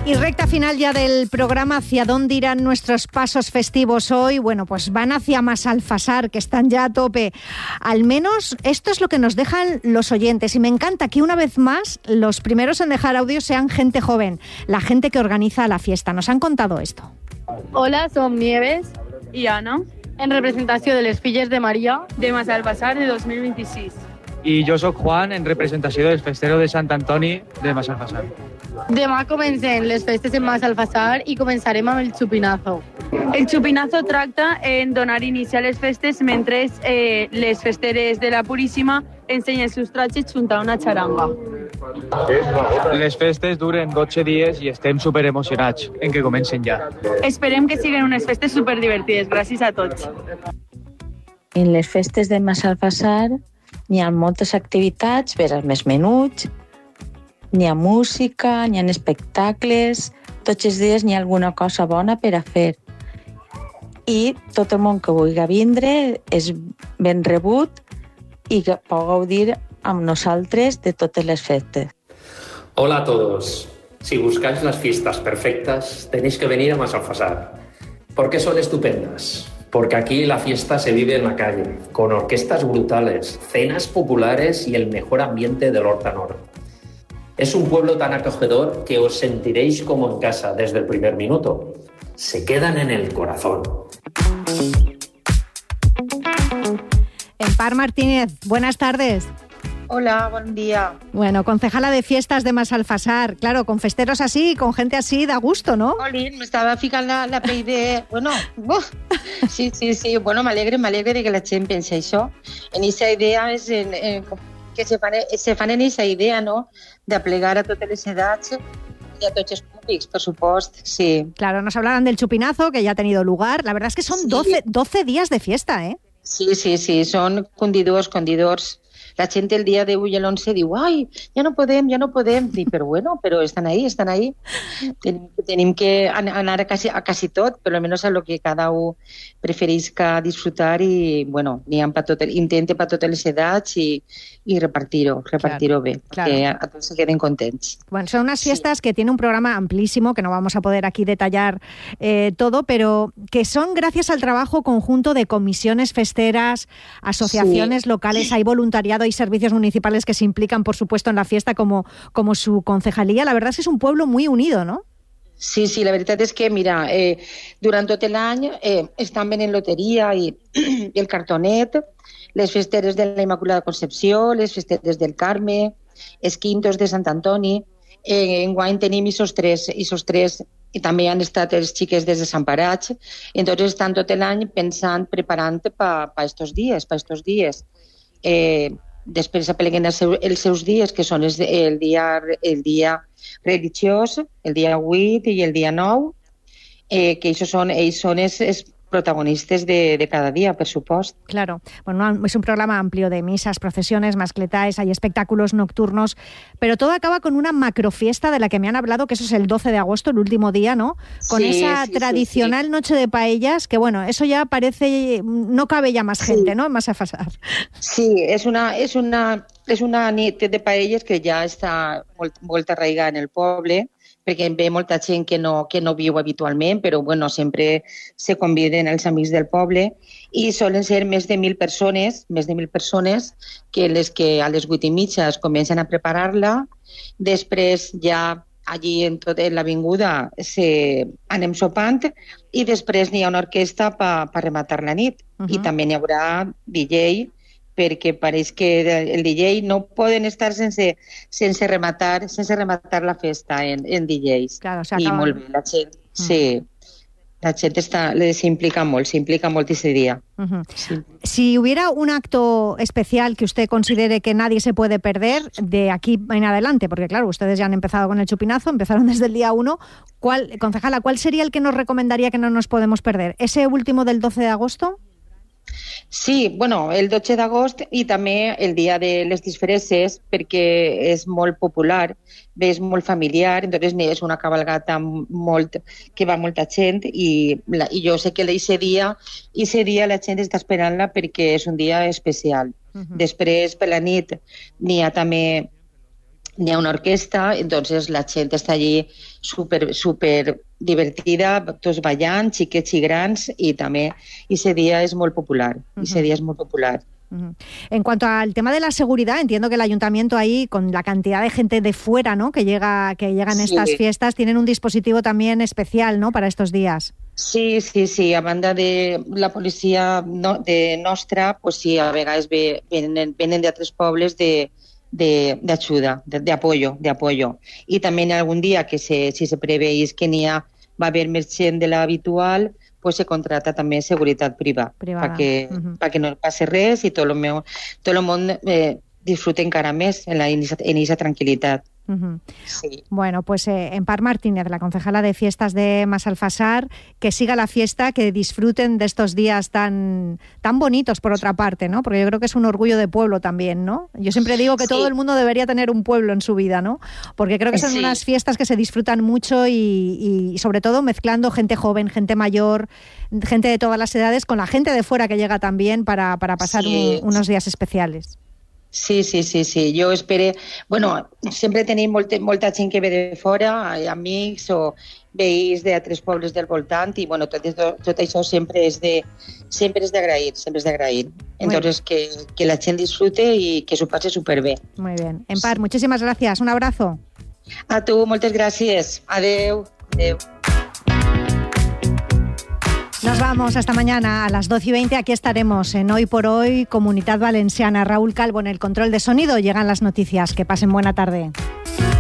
Y recta final ya del programa. ¿Hacia dónde irán nuestros pasos festivos hoy? Bueno, pues van hacia Massalfassar, que están ya a tope. Al menos esto es lo que nos dejan los oyentes. Y me encanta que una vez más los primeros en dejar audios sean gente joven, la gente que organiza la fiesta. Nos han contado esto. Hola, som Nieves i Anna, en representació de les filles de Maria de Massalfassar de 2026. I jo sóc Juan, en representació del festero de Sant Antoni de Massalfassar. Demà comencem les festes en Massalfassar i començarem amb el xupinazo. El xupinazo tracta en donar inici a les festes mentre les festeres de la Puríssima ensenyen els seus tratges junt a una xaranga. Les festes duren 12 dies i estem superemocionats en que comencen ja. Esperem que siguin unes festes superdivertides. Gràcies a tots. En les festes de Massalfassar n'hi ha moltes activitats per als més menuts, n'hi ha música, n'hi ha espectacles, tots els dies n'hi ha alguna cosa bona per a fer. I tot el món que vulgui vindre és ben rebut i que pot gaudir amb nosaltres de totes les festes. Hola a todos. Si buscáis las fiestas perfectas, tenéis que venir a Massalfassar. ¿Por qué son estupendas? Porque aquí la fiesta se vive en la calle, con orquestas brutales, cenas populares y el mejor ambiente del Horta Nord. Es un pueblo tan acogedor que os sentiréis como en casa desde el primer minuto. Se quedan en el corazón. Empar Martínez, buenas tardes. Hola, buen día. Bueno, concejala de fiestas de Massalfassar. Claro, con festeros así, con gente así, da gusto, ¿no? Olin, me estava ficant la pell de... Bueno, sí. Bueno, m'alegre de que la gent pensi això. En aquesta idea és que se fan en aquesta idea, no?, d'aplegar a totes les edats y a tots els públics, por supuesto, sí. Claro, nos hablaban del chupinazo, que ya ha tenido lugar. La verdad es que son 12 días de fiesta, ¿eh? Sí, son condidors. La gent el dia 10 i l'11 diu ai, ja no podem. Dic, però bueno, però estan ahí. Tenim que anar a quasi tot, però almenys a lo que cada un preferisca disfrutar i, bueno, intente per totes les edats i repartir-ho bé, que a todos se queden contents. Bueno, son unas fiestas que tienen un programa amplísimo, que no vamos a poder aquí detallar todo, pero que son gracias al trabajo conjunto de comisiones festeras, asociaciones locales, hay voluntariado, hay servicios municipales que se implican, por supuesto, en la fiesta como su concejalía. La verdad es que es un pueblo muy unido, ¿no? Sí, la veritat és que, mira, durant tot l'any estan venent loteria i el cartonet, les festeres de la Immaculada Concepció, les festeres del Carme, els quintos de Sant Antoni. Enguany tenim esos tres, i també han estat els xiques des de Sant Parats. Entonces estan tot l'any pensant, preparant per estos dies. Després apleguen els seus dies, que són el dia religiós, el dia 8 i el dia 9, que ells són els protagonistes de cada día, por supuesto. Claro. Bueno, es un programa amplio de misas, procesiones, mascletaes, hay espectáculos nocturnos, pero todo acaba con una macrofiesta de la que me han hablado, que eso es el 12 de agosto, el último día, ¿no? Con esa tradicional noche de paellas, que bueno, eso ya parece, no cabe ya más gente, ¿no? En Massalfassar. Sí, es una nit de paelles que ja està molt arraigada en el poble, perquè ve molta gent que no viu habitualment, però bueno, sempre se conviden els amics del poble i solen ser més de 1.000 persones que a les 8:30 es comencen a preparar-la. Després ja allí en l'avinguda anem sopant i després n'hi ha una orquestra per rematar la nit. I també n'hi haurà DJ, perquè pareix que el DJ no poden estar sense rematar la festa en DJs. Claro, i molt bé, la gent, la gent s'implica molt ese día. Sí. Si hubiera un acto especial que usted considere que nadie se puede perder de aquí en adelante, porque claro, ustedes ya han empezado con el chupinazo, empezaron desde el día 1, concejala, ¿cuál sería el que nos recomendaría que no nos podemos perder? ¿Ese último del 12 de agosto? Sí, bueno, el 12 d'agost i també el dia de les disfresses, perquè és molt popular, és molt familiar, entonces és una cabalgata que va molta gent i jo sé que ese dia la gent està esperant-la perquè és un dia especial. Després, per la nit, n'hi ha també ni a una orquesta, entonces la gente está allí súper divertida, todos ballant, xiquets i grans, y también ese día es muy popular. En cuanto al tema de la seguridad, entiendo que el ayuntamiento ahí, con la cantidad de gente de fuera, ¿no?, que llegan a estas fiestas, tienen un dispositivo también especial, ¿no?, para estos días. Sí, a banda de la policía de nostra, pues sí, a vegades vienen de altres pobles de ayuda, de apoyo. Y también algún día que si se preveis que va a haber més gent de la habitual, pues se contrata també seguretat privada. Perquè no passi res i tot el món disfrute encara més en esa tranquil·litat. Sí. Bueno, pues Empar Martínez, la concejala de fiestas de Massalfassar, que siga la fiesta, que disfruten de estos días tan bonitos, por otra parte, ¿no? Porque yo creo que es un orgullo de pueblo también, ¿no? Yo siempre digo que todo el mundo debería tener un pueblo en su vida, ¿no? Porque creo que son unas fiestas que se disfrutan mucho y sobre todo mezclando gente joven, gente mayor, gente de todas las edades, con la gente de fuera que llega también para pasar unos días especiales. Sí. Jo espero... Bueno, sempre tenim molta gent que ve de fora, amics o veïns d'altres pobles del voltant, i bueno, tot això sempre és d'agrair. Entonces, que la gent disfrute y que s'ho passe superbé. Muy bien. Empar, muchísimas gracias. Un abrazo. A tu, moltes gràcies. Adeu. Nos vamos hasta mañana a las 12:20. Aquí estaremos en Hoy por Hoy, Comunidad Valenciana. Raúl Calvo en el control de sonido. Llegan las noticias. Que pasen buena tarde.